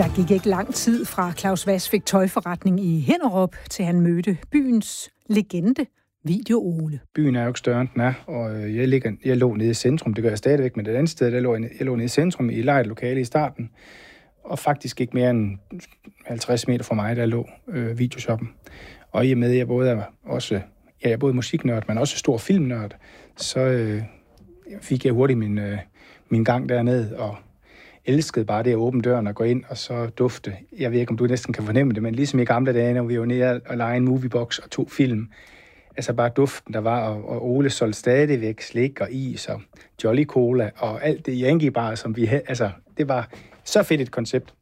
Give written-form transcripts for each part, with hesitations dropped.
Der gik ikke lang tid fra Claus Hvass fik tøjforretning i Hinnerup, til han mødte byens legende, Video Ole. Byen er jo ikke større, end den er, og jeg lå nede i centrum. Det gør jeg stadigvæk, men det andet sted, jeg lå nede i centrum i lejrlokale i starten. Og faktisk ikke mere end 50 meter fra mig, der lå videoshoppen. Og i og med, at jeg er både musiknørd, men også stor filmnørd, så fik jeg hurtigt min gang derned, og elskede bare det at åbne døren og gå ind og så dufte. Jeg ved ikke, om du næsten kan fornemme det, men ligesom i gamle dage, når vi var nede og lege en moviebox og tog film, altså bare duften, der var, og Ole solgte stadigvæk slik og is og Jolly Cola og alt det Yankee-bar, som vi havde. Altså, det var så fedt et koncept.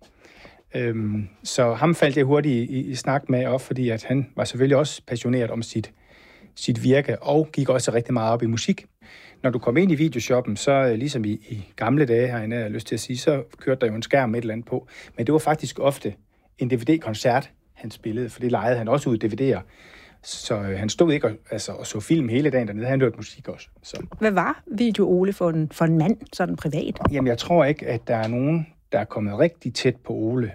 Så ham faldt jeg hurtigt i snak med op, fordi at han var selvfølgelig også passioneret om sit virke, og gik også rigtig meget op i musik. Når du kom ind i videoshoppen, så ligesom i gamle dage herinde, jeg har lyst til at sige, så kørte der jo en skærm med et eller andet på. Men det var faktisk ofte en DVD-koncert, han spillede, for det lejede han også ud DVD'er. Så han stod ikke og så film hele dagen dernede, han hørte musik også. Så. Hvad var Video Ole for en mand, sådan privat? Jamen, jeg tror ikke, at der er nogen, der er kommet rigtig tæt på Ole.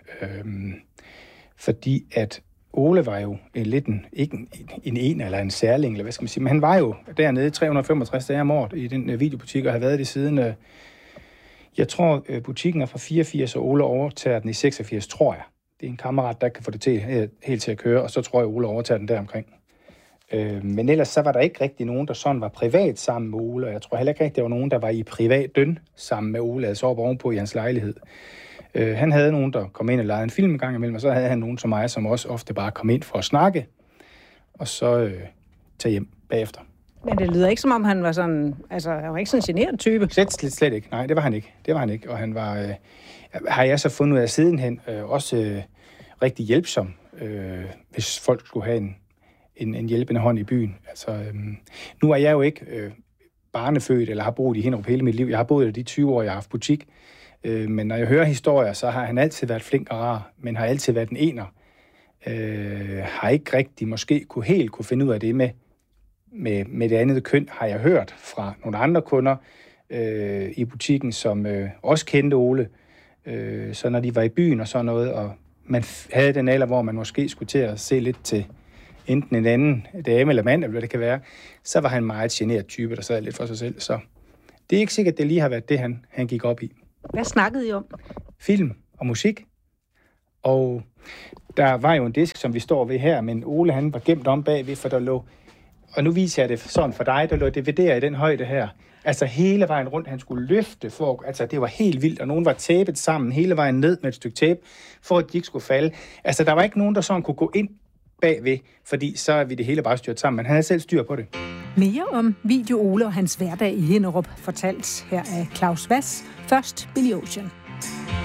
Fordi at Ole var jo ikke en eller en særling, eller hvad skal man sige, men han var jo dernede 365 dage om året i den videobutik, og har været det siden, jeg tror, butikken er fra 84, og Ole overtager den i 86, tror jeg. Det er en kammerat, der kan få det helt til at køre, og så tror jeg, Ole overtager den der omkring. Men ellers så var der ikke rigtig nogen, der sådan var privat sammen med Ole, og jeg tror heller ikke rigtig, der var nogen, der var i privat døn sammen med Ole, altså op ovenpå i hans lejlighed. Han havde nogen, der kom ind og legede en film en gang imellem, og så havde han nogen som mig, som også ofte bare kom ind for at snakke, og så tage hjem bagefter. Men det lyder ikke, som om han var sådan, altså han var ikke sådan en generet type. Slet ikke. Nej, det var han ikke. Og han var, har jeg så fundet ud af sidenhen, også rigtig hjælpsom, hvis folk skulle have en hjælpende hånd i byen. Altså, nu er jeg jo ikke barnefødt, eller har boet i Hinnerup hele mit liv. Jeg har boet i de 20 år, jeg har haft butik. Men når jeg hører historier, så har han altid været flink og rar, men har altid været en ener. Har ikke rigtig måske kunne finde ud af det med det andet køn, har jeg hørt fra nogle andre kunder i butikken, som også kendte Ole. Så når de var i byen og sådan noget, og man havde den alder, hvor man måske skulle til at se lidt til enten en anden dame eller mand, eller hvad det kan være, så var han en meget generet type, der sad lidt for sig selv. Så det er ikke sikkert, at det lige har været det, han gik op i. Hvad snakkede I om? Film og musik. Og der var jo en disk, som vi står ved her, men Ole han var gemt om bagved, for der lå, og nu viser jeg det sådan for dig, der lå DVD'er i den højde her. Altså hele vejen rundt, han skulle løfte, altså det var helt vildt, og nogen var tapet sammen hele vejen ned med et stykke tape, for at de ikke skulle falde. Altså der var ikke nogen, der sådan kunne gå ind bagved, fordi så er vi det hele bare styrt sammen, men han havde selv styr på det. Mere om Video Ole og hans hverdag i Hinnerup fortalt her af Claus Hvass. Først Billy Ocean.